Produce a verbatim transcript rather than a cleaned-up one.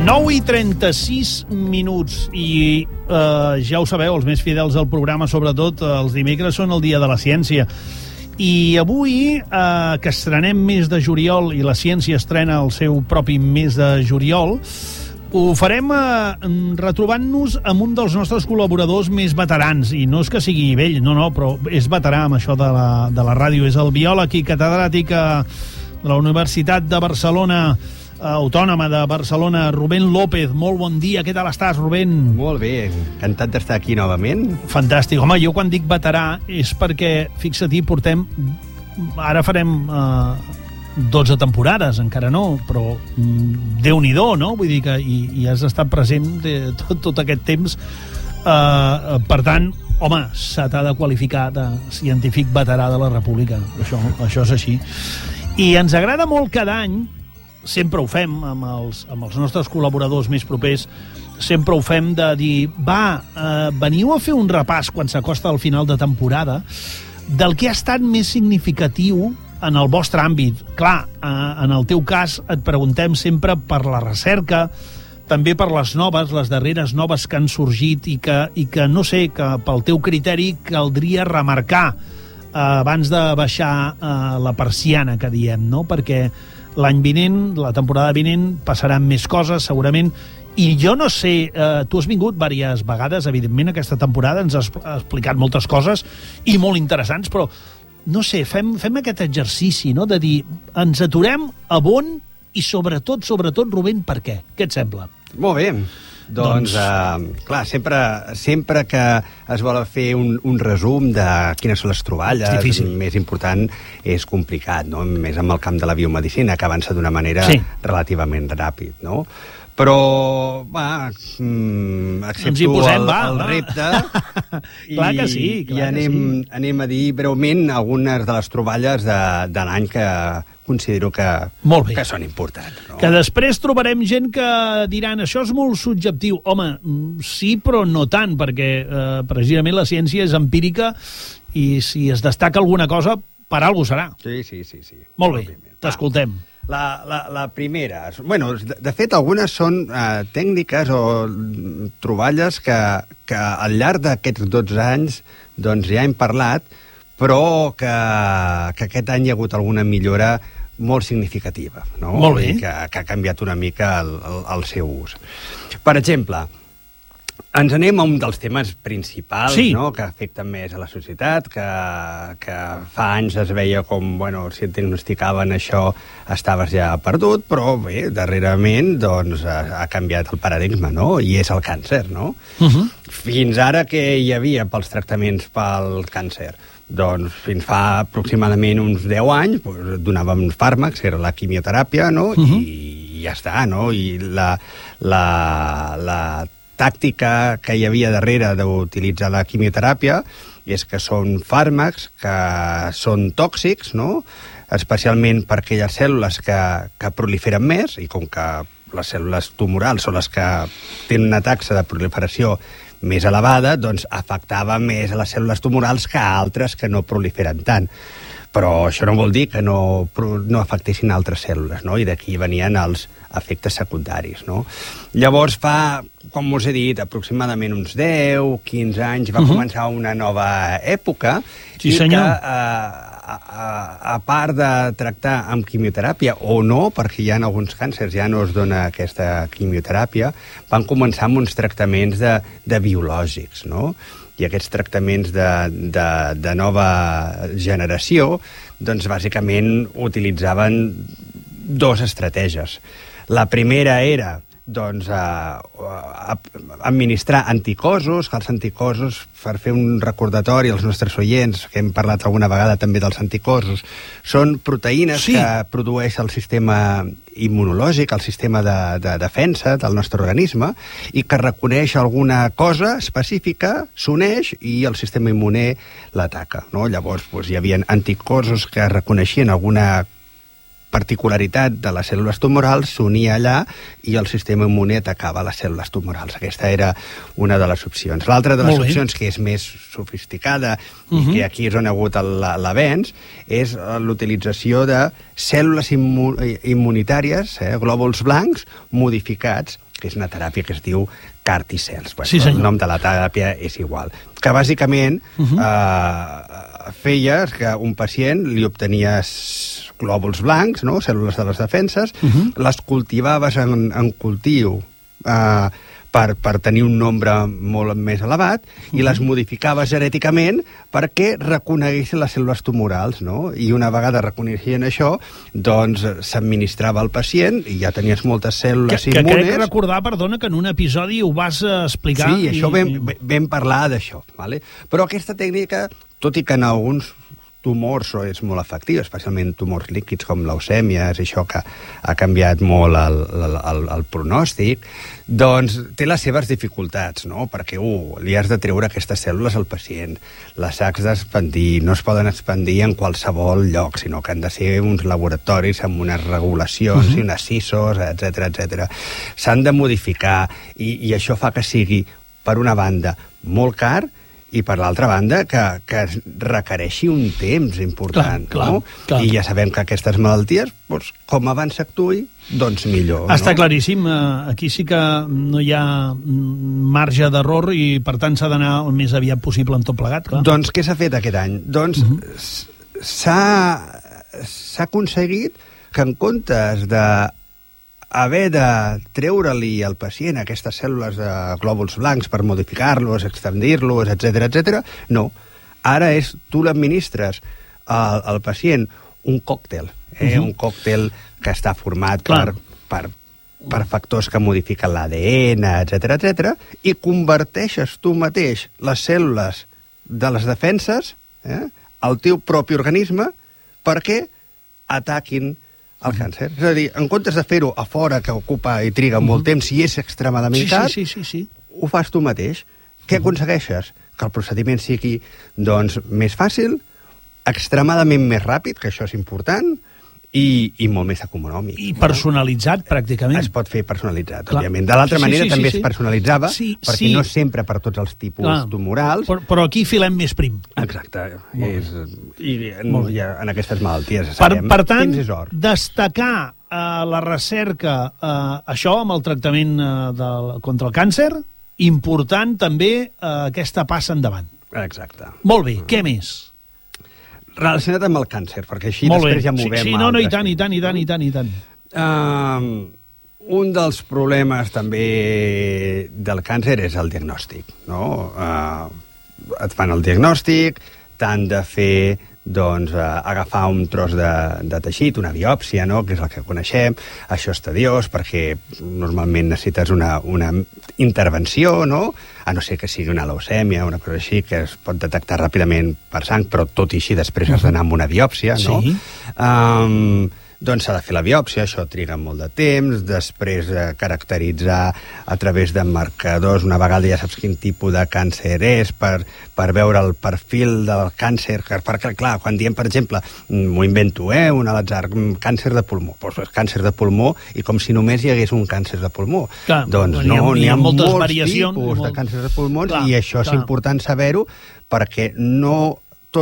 nou i trenta-sis minuts i eh, ja ho sabeu, els més fidels al programa, sobretot els dimecres, són el dia de la ciència. I avui, eh, que estrenem mes de juliol i la ciència estrena el seu propi mes de juliol, ho farem eh, retrobant-nos amb un dels nostres col·laboradors més veterans. I no és que sigui vell, no, no, però és veterà amb això de la, de la ràdio. És el biòleg i catedràtic de la Universitat de Barcelona, Autònoma de Barcelona, Rubén López. Molt bon dia, què tal estàs, Rubén? Molt bé, encantat d'estar aquí novament. Fantàstic. Home, jo quan dic veterà és perquè, fixa't-hi, portem... Ara farem eh, dotze temporades, encara no, però mm, Déu-n'hi-do, no? Vull dir que i, i has estat present de, tot, tot aquest temps. Eh, per tant, home, se t'ha de qualificar de científic veterà de la República. Això, això és així. I ens agrada molt cada any, sempre ho fem amb els, amb els nostres col·laboradors més propers, sempre ho fem de dir, va, eh, veniu a fer un repàs quan s'acosta al final de temporada del que ha estat més significatiu en el vostre àmbit. Clar, eh, en el teu cas et preguntem sempre per la recerca, també per les noves, les darreres noves que han sorgit i que, i que no sé, que pel teu criteri caldria remarcar eh, abans de baixar eh, la persiana, que diem, no? Perquè l'any vinent, la temporada vinent, passaran més coses, segurament. I jo no sé, eh, tu has vingut diverses vegades, evidentment, aquesta temporada, ens has explicat moltes coses i molt interessants, però, no sé, fem, fem aquest exercici, no?, de dir, ens aturem a bon i, sobretot, sobretot, Rubén, per què? Què et sembla? Molt bé. Doncs, doncs... Uh, clar, sempre, sempre que es vol fer un, un resum de quines són les troballes, més important és complicat, no? Més amb el camp de la biomedicina, que avança d'una manera sí. relativament ràpid, no? Però, va, mm, accepto posem, el, va, el va. repte i, clar que sí, clar i anem, que sí. anem a dir breument algunes de les troballes de, de l'any que considero que, que són importants. No? Que després trobarem gent que diran això és molt subjectiu. Home, sí, però no tant, perquè eh, precisament la ciència és empírica i si es destaca alguna cosa, per alguna cosa serà. Sí, sí, sí. sí. Molt bé, t'escoltem. La, la, la primera... Bueno, de, de fet, algunes són eh, tècniques o troballes que, que al llarg d'aquests dotze anys doncs ja hem parlat, però que, que aquest any hi ha hagut alguna millora molt significativa, no? Molt bé. Que, que ha canviat una mica el, el, el seu ús. Per exemple, ens anem a un dels temes principals, sí. no?, que afecten més a la societat, que, que fa anys es veia com, bueno, si et diagnosticaven això estaves ja perdut, però bé, darrerament doncs, ha, ha canviat el paradigma, no?, i és el càncer, no? Uh-huh. Fins ara què hi havia pels tractaments pel càncer? Doncs fins fa aproximadament uns deu anys doncs, donàvem fàrmacs, que era la quimioteràpia, no?, uh-huh. i, i ja està, no?, i la... la, la tàctica que hi havia darrere d'utilitzar la quimioteràpia és que són fàrmacs que són tòxics, no?, especialment per aquelles cèl·lules que, que proliferen més, i com que les cèl·lules tumorals són les que tenen una taxa de proliferació més elevada, doncs afectava més a les cèl·lules tumorals que a altres que no proliferen tant. Però això no vol dir que no, no afectessin altres cèl·lules, no? I d'aquí venien els efectes secundaris, no? Llavors fa, com us he dit, aproximadament uns deu, quinze anys va uh-huh. començar una nova època sí, i senyor. que, a, a, a part de tractar amb quimioteràpia o no, perquè hi ha alguns càncers ja no es dona aquesta quimioteràpia, van començar amb uns tractaments de, de biològics, no? I aquests tractaments de, de, de nova generació, doncs bàsicament utilitzaven dues estratègies. La primera era doncs, a, a, administrar anticossos, que els anticossos, per fer un recordatori als nostres oients, que hem parlat alguna vegada també dels anticossos, són proteïnes sí. que produeix el sistema immunològic, el sistema de, de defensa del nostre organisme, i que reconeix alguna cosa específica, s'uneix i el sistema immuner l'ataca, no? Llavors doncs, hi havia anticossos que reconeixien alguna particularitat de les cèl·lules tumorals, s'unia allà i el sistema immune atacava les cèl·lules tumorals. Aquesta era una de les opcions. L'altra de les Molt opcions, bé. que és més sofisticada uh-huh. i que aquí és on ha hagut l'avenç, és l'utilització de cèl·lules immu immunitàries, eh, glòbuls blancs, modificats, que és una teràpia que es diu CAR-T-cells. Bueno, sí, el nom de la teràpia és igual. Que bàsicament uh-huh. eh, feies que un pacient li obtenies glòbuls blancs, no? Cèl·lules de les defenses, uh-huh. les cultivaves en, en cultiu eh, per, per tenir un nombre molt més elevat uh-huh. i les modificaves genèticament perquè reconeguessin les cèl·lules tumorals, no? I una vegada reconeixien això, doncs s'administrava al pacient i ja tenies moltes cèl·lules que, immunes. Que crec recordar, perdona, que en un episodi ho vas explicar. Sí, això i... vam, vam parlar d'això, ¿vale? Però aquesta tècnica, tot i que en alguns tumors és molt efectiu, especialment tumors líquids com leucèmies, i això que ha canviat molt el, el, el, el pronòstic, doncs té les seves dificultats, no? Perquè, uh, li has de treure aquestes cèl·lules al pacient, les has d'expandir, no es poden expandir en qualsevol lloc, sinó que han de ser uns laboratoris amb unes regulacions uh-huh. i unes C I S Os, etcètera, etcètera. S'han de modificar, i, i això fa que sigui, per una banda, molt car, i per l'altra banda que, que requereixi un temps important, clar, no? Clar, clar. I ja sabem que aquestes malalties, doncs, com abans s'actuï, doncs millor. Està no? claríssim, aquí sí que no hi ha marge d'error i per tant s'ha d'anar el més aviat possible en tot plegat, clar. Doncs què s'ha fet aquest any? Doncs uh-huh. s'ha s'ha aconseguit que en comptes de haver de treure-li al pacient aquestes cèl·lules de glòbuls blancs per modificar-los, extendir-los, etcètera, etcètera, no. Ara és, tu l'administres al, al pacient un còctel, eh? Uh-huh. Un còctel que està format per, per, per factors que modifiquen l'A D N, etcètera, etcètera, i converteixes tu mateix les cèl·lules de les defenses eh, al teu propi organisme perquè ataquin el càncer. És a dir, en comptes de fer-ho a fora, que ocupa i triga uh-huh. molt temps i és extremadament sí, car, sí, sí, sí, sí. ho fas tu mateix. Què uh-huh. aconsegueixes? Que el procediment sigui doncs, més fàcil, extremadament més ràpid, que això és important, i, i molt més econòmic. I personalitzat, no? Pràcticament. Es pot fer personalitzat, Clar. òbviament. De l'altra sí, manera sí, sí, també sí, es personalitzava, sí, perquè sí. no sempre per tots els tipus Clar. tumorals. Però, però aquí filem més prim. Exacte. És, I en, ja, en aquestes malalties, per, sabem, per tant, temps és or. Destacar eh, la recerca, eh, això amb el tractament eh, del, contra el càncer, important també eh, aquesta passa endavant. Exacte. Molt bé, què més? Relacionat amb el càncer, perquè així Molt després bé. ja movem... Sí, sí, no, no, i tant, i tant, i tant, i tant, i tant. Uh, un dels problemes també del càncer és el diagnòstic, no? Uh, et fan el diagnòstic, t'han de fer doncs, uh, agafar un tros de, de teixit, una biòpsia, no? Que és el que coneixem. Això és tediós perquè normalment necessites una, una intervenció, no? A no ser que sigui una leucèmia, una cosa així, que es pot detectar ràpidament per sang, però tot i així després has d'anar amb una biòpsia, no? Sí. Um, doncs s'ha de fer la biòpsia, això triga molt de temps, després eh, caracteritzar a través de marcadors, una vegada ja saps quin tipus de càncer és, per, per veure el perfil del càncer, perquè, clar, quan diem, per exemple, m'ho invento, eh, un a l'atzar, càncer de pulmó, doncs és càncer de pulmó, i com si només hi hagués un càncer de pulmó. Clar, doncs no, n'hi ha, ha molts variacions, tipus molt... de càncer de pulmons, clar, i això clar. és important saber-ho, perquè no